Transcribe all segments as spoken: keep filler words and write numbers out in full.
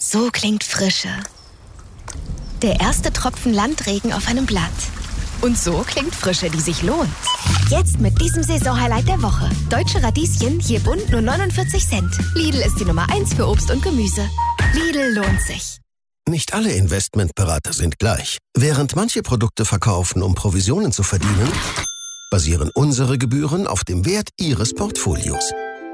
So klingt Frische. Der erste Tropfen Landregen auf einem Blatt. Und so klingt Frische, die sich lohnt. Jetzt mit diesem Saisonhighlight der Woche. Deutsche Radieschen, hier bunt nur neunundvierzig Cent. Lidl ist die Nummer eins für Obst und Gemüse. Lidl lohnt sich. Nicht alle Investmentberater sind gleich. Während manche Produkte verkaufen, um Provisionen zu verdienen, basieren unsere Gebühren auf dem Wert Ihres Portfolios.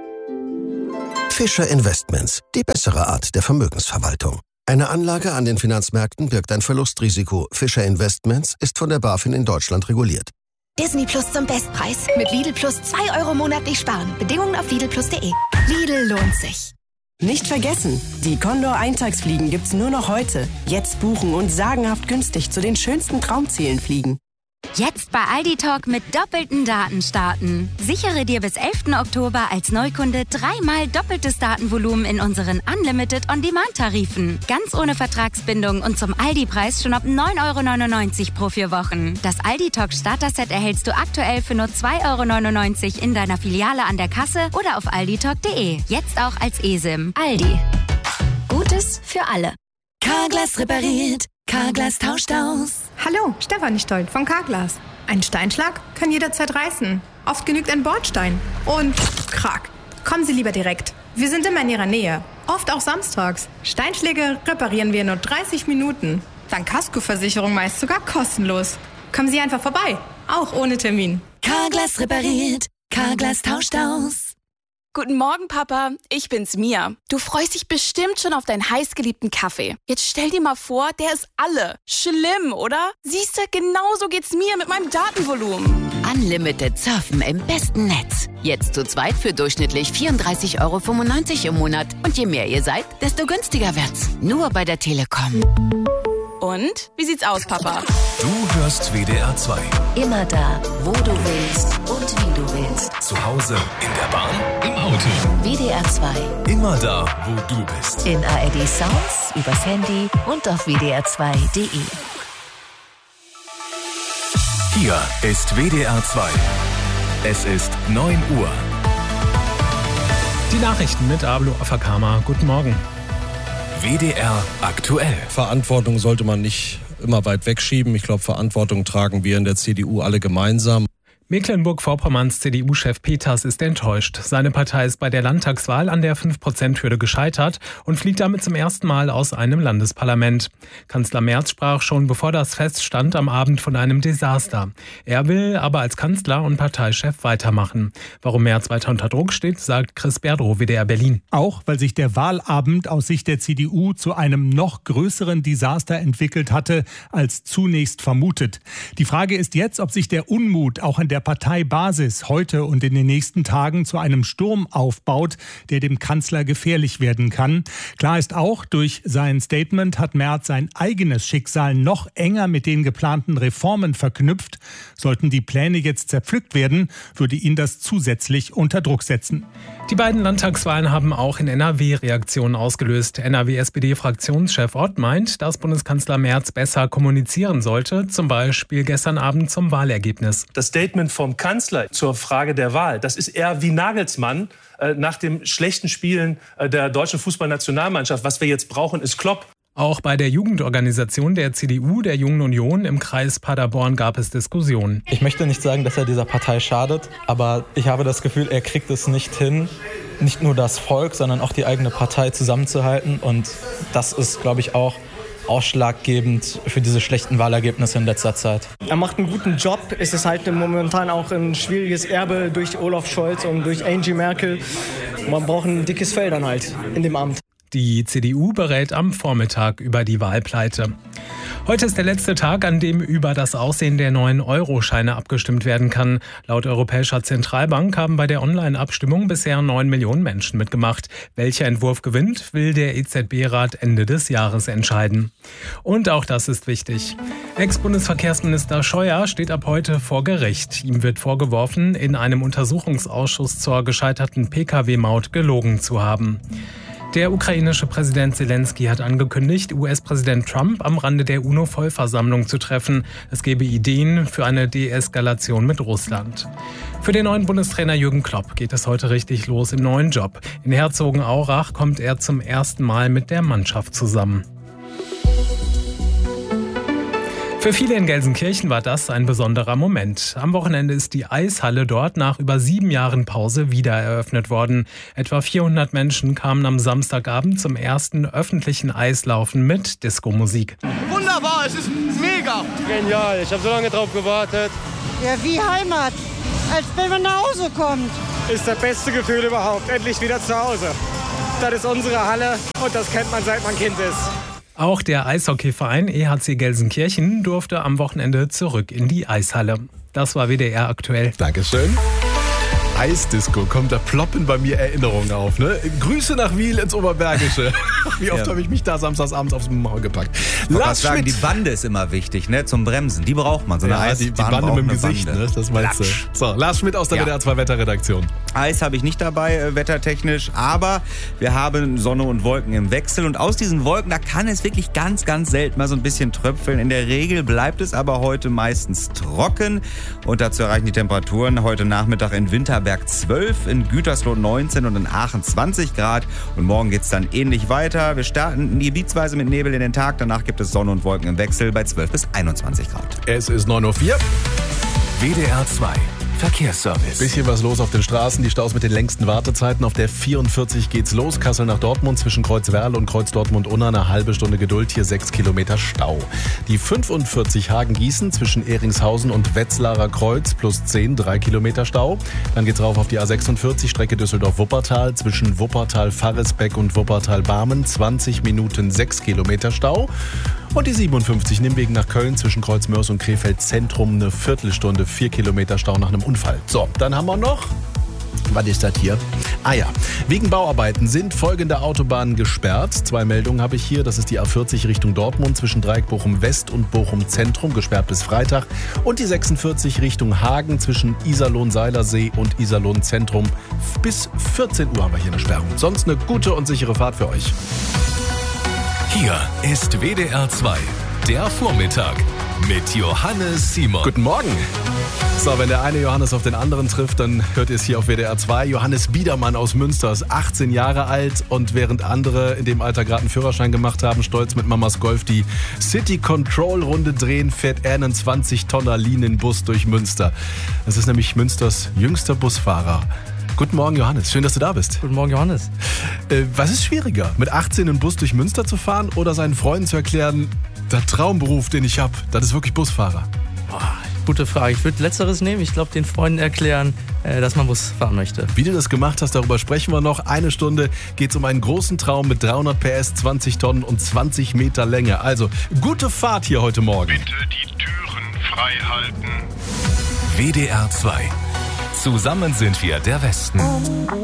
Fischer Investments, die bessere Art der Vermögensverwaltung. Eine Anlage an den Finanzmärkten birgt ein Verlustrisiko. Fischer Investments ist von der BaFin in Deutschland reguliert. Disney Plus zum Bestpreis. Mit Lidl Plus zwei Euro monatlich sparen. Bedingungen auf lidl plus punkt de. Lidl lohnt sich. Nicht vergessen, die Condor Eintagsfliegen gibt's nur noch heute. Jetzt buchen und sagenhaft günstig zu den schönsten Traumzielen fliegen. Jetzt bei Aldi Talk mit doppelten Daten starten. Sichere dir bis elften Oktober als Neukunde dreimal doppeltes Datenvolumen in unseren Unlimited On-Demand-Tarifen. Ganz ohne Vertragsbindung und zum Aldi-Preis schon ab neun Euro neunundneunzig pro vier Wochen. Das Aldi Talk Starter-Set erhältst du aktuell für nur zwei Euro neunundneunzig in deiner Filiale an der Kasse oder auf alditalk punkt de. Jetzt auch als eSIM. Aldi. Gutes für alle. Carglass repariert. Carglass tauscht aus. Hallo, Stefanie Stoll von Carglass. Ein Steinschlag kann jederzeit reißen. Oft genügt ein Bordstein. Und krack. Kommen Sie lieber direkt. Wir sind immer in Ihrer Nähe. Oft auch samstags. Steinschläge reparieren wir in nur dreißig Minuten. Dank Kaskoversicherung meist sogar kostenlos. Kommen Sie einfach vorbei. Auch ohne Termin. Carglass repariert. Carglass tauscht aus. Guten Morgen, Papa. Ich bin's, Mia. Du freust dich bestimmt schon auf deinen heißgeliebten Kaffee. Jetzt stell dir mal vor, der ist alle. Schlimm, oder? Siehste, genauso geht's mir mit meinem Datenvolumen. Unlimited surfen im besten Netz. Jetzt zu zweit für durchschnittlich vierunddreißig Euro fünfundneunzig im Monat. Und je mehr ihr seid, desto günstiger wird's. Nur bei der Telekom. Und? Wie sieht's aus, Papa? Du hörst W D R zwei. Immer da, wo du willst und wie du willst. Zu Hause, in der Bahn, im Auto. W D R zwei. Immer da, wo du bist. In A R D Sounds, übers Handy und auf w d r zwei punkt de. Hier ist W D R zwei. Es ist neun Uhr. Die Nachrichten mit Ablo Afakama. Guten Morgen. W D R aktuell. Verantwortung sollte man nicht immer weit wegschieben. Ich glaube, Verantwortung tragen wir in der C D U alle gemeinsam. Mecklenburg-Vorpommerns C D U-Chef Peters ist enttäuscht. Seine Partei ist bei der Landtagswahl an der fünf Prozent Hürde gescheitert und fliegt damit zum ersten Mal aus einem Landesparlament. Kanzler Merz sprach schon bevor das feststand am Abend von einem Desaster. Er will aber als Kanzler und Parteichef weitermachen. Warum Merz weiter unter Druck steht, sagt Chris Berdrow, W D R Berlin. Auch weil sich der Wahlabend aus Sicht der C D U zu einem noch größeren Desaster entwickelt hatte, als zunächst vermutet. Die Frage ist jetzt, ob sich der Unmut auch an der Parteibasis heute und in den nächsten Tagen zu einem Sturm aufbaut, der dem Kanzler gefährlich werden kann. Klar ist auch, durch sein Statement hat Merz sein eigenes Schicksal noch enger mit den geplanten Reformen verknüpft. Sollten die Pläne jetzt zerpflückt werden, würde ihn das zusätzlich unter Druck setzen. Die beiden Landtagswahlen haben auch in N R W Reaktionen ausgelöst. N R W-S P D-Fraktionschef Ott meint, dass Bundeskanzler Merz besser kommunizieren sollte, zum Beispiel gestern Abend zum Wahlergebnis. Das Statement vom Kanzler zur Frage der Wahl, das ist eher wie Nagelsmann äh, nach dem schlechten Spielen äh, der deutschen Fußballnationalmannschaft. Was wir jetzt brauchen, ist Klopp. Auch bei der Jugendorganisation der C D U, der Jungen Union im Kreis Paderborn, gab es Diskussionen. Ich möchte nicht sagen, dass er dieser Partei schadet, aber ich habe das Gefühl, er kriegt es nicht hin, nicht nur das Volk, sondern auch die eigene Partei zusammenzuhalten. Und das ist, glaube ich, auch ausschlaggebend für diese schlechten Wahlergebnisse in letzter Zeit. Er macht einen guten Job. Es ist halt momentan auch ein schwieriges Erbe durch Olaf Scholz und durch Angie Merkel. Man braucht ein dickes Fell dann halt in dem Amt. Die C D U berät am Vormittag über die Wahlpleite. Heute ist der letzte Tag, an dem über das Aussehen der neuen Euro-Scheine abgestimmt werden kann. Laut Europäischer Zentralbank haben bei der Online-Abstimmung bisher neun Millionen Menschen mitgemacht. Welcher Entwurf gewinnt, will der E Z B-Rat Ende des Jahres entscheiden. Und auch das ist wichtig. Ex-Bundesverkehrsminister Scheuer steht ab heute vor Gericht. Ihm wird vorgeworfen, in einem Untersuchungsausschuss zur gescheiterten Pkw-Maut gelogen zu haben. Der ukrainische Präsident Zelensky hat angekündigt, U S-Präsident Trump am Rande der UNO-Vollversammlung zu treffen. Es gebe Ideen für eine Deeskalation mit Russland. Für den neuen Bundestrainer Jürgen Klopp geht es heute richtig los im neuen Job. In Herzogenaurach kommt er zum ersten Mal mit der Mannschaft zusammen. Für viele in Gelsenkirchen war das ein besonderer Moment. Am Wochenende ist die Eishalle dort nach über sieben Jahren Pause wieder eröffnet worden. Etwa vierhundert Menschen kamen am Samstagabend zum ersten öffentlichen Eislaufen mit Disco-Musik. Wunderbar, es ist mega. Genial, ich habe so lange drauf gewartet. Ja, wie Heimat, als wenn man nach Hause kommt. Ist das beste Gefühl überhaupt, endlich wieder zu Hause. Das ist unsere Halle und das kennt man, seit man Kind ist. Auch der Eishockeyverein E H C Gelsenkirchen durfte am Wochenende zurück in die Eishalle. Das war W D R aktuell. Dankeschön. Eisdisco, kommt da ploppen bei mir Erinnerungen auf. Ne? Grüße nach Wiel ins Oberbergische. Wie oft ja. habe ich mich da samstagsabends aufs Maul gepackt. Lars Schmidt. Sagen, die Bande ist immer wichtig, ne? Zum Bremsen. Die braucht man. So eine ja, die, die Bande mit dem Gesicht, ne? Das meinst du. So, Lars Schmidt aus der ja. W D R zwei Wetterredaktion. Eis habe ich nicht dabei, äh, wettertechnisch, aber wir haben Sonne und Wolken im Wechsel. Und aus diesen Wolken, da kann es wirklich ganz, ganz selten mal so ein bisschen tröpfeln. In der Regel bleibt es aber heute meistens trocken. Und dazu erreichen die Temperaturen heute Nachmittag in Winterberg zwölf, in Gütersloh neunzehn und in Aachen zwanzig Grad. Und morgen geht es dann ähnlich weiter. Wir starten gebietsweise mit Nebel in den Tag. Danach gibt es Sonne und Wolken im Wechsel bei zwölf bis einundzwanzig Grad. Es ist neun Uhr vier. W D R zwei Verkehrsservice. Bisschen was los auf den Straßen. Die Staus mit den längsten Wartezeiten. Auf der vierundvierzig geht's los. Kassel nach Dortmund zwischen Kreuzwerl und Kreuz Dortmund-Unna. Eine halbe Stunde Geduld. Hier sechs Kilometer Stau. Die fünfundvierzig Hagen-Gießen zwischen Ehringshausen und Wetzlarer Kreuz plus zehn, drei Kilometer Stau. Dann geht's rauf auf die A sechsundvierzig, Strecke Düsseldorf-Wuppertal zwischen Wuppertal-Farresbeck und Wuppertal-Barmen. zwanzig Minuten, sechs Kilometer Stau. Und die siebenundfünfzig Nimwegen nach Köln zwischen Kreuzmörs und Krefeld Zentrum. Eine Viertelstunde, vier Kilometer Stau nach einem Unfall. So, dann haben wir noch... Was ist das hier? Ah ja, wegen Bauarbeiten sind folgende Autobahnen gesperrt. Zwei Meldungen habe ich hier. Das ist die A vierzig Richtung Dortmund zwischen Dreieck Bochum West und Bochum Zentrum, gesperrt bis Freitag. Und die sechsundvierzig Richtung Hagen zwischen Iserlohn-Seilersee und Iserlohn Zentrum. Bis vierzehn Uhr haben wir hier eine Sperrung. Sonst eine gute und sichere Fahrt für euch. Hier ist W D R zwei, der Vormittag mit Johannes Simon. Guten Morgen. So, wenn der eine Johannes auf den anderen trifft, dann hört ihr es hier auf W D R zwei. Johannes Biedermann aus Münster ist achtzehn Jahre alt und während andere in dem Alter gerade einen Führerschein gemacht haben, stolz mit Mamas Golf die City Control Runde drehen, fährt er einen zwanzig Tonner Linienbus durch Münster. Das ist nämlich Münsters jüngster Busfahrer. Guten Morgen, Johannes. Schön, dass du da bist. Guten Morgen, Johannes. Äh, was ist schwieriger, mit achtzehn einen Bus durch Münster zu fahren oder seinen Freunden zu erklären, der Traumberuf, den ich habe, das ist wirklich Busfahrer? Boah, gute Frage. Ich würde Letzteres nehmen. Ich glaube, den Freunden erklären, äh, dass man Bus fahren möchte. Wie du das gemacht hast, darüber sprechen wir noch. Eine Stunde geht es um einen großen Traum mit dreihundert P S, zwanzig Tonnen und zwanzig Meter Länge. Also, gute Fahrt hier heute Morgen. Bitte die Türen frei halten. W D R zwei. Zusammen sind wir der Westen.